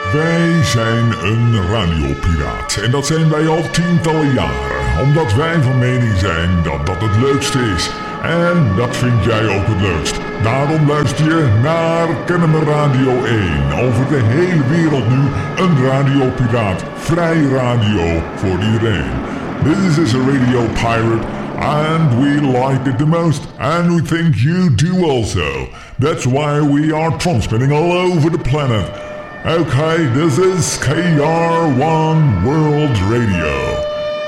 Wij zijn een radiopiraat en dat zijn wij al tientallen jaren, omdat wij van mening zijn dat dat het leukste is. En dat vind jij ook het leukst. Daarom luister je naar Kennemer Radio 1. Over de hele wereld nu een radiopiraat. Vrij radio voor iedereen. This is a radio pirate and we like it the most. And we think you do also. That's why we are transmitting all over the planet. Okay, this is KR1 World Radio.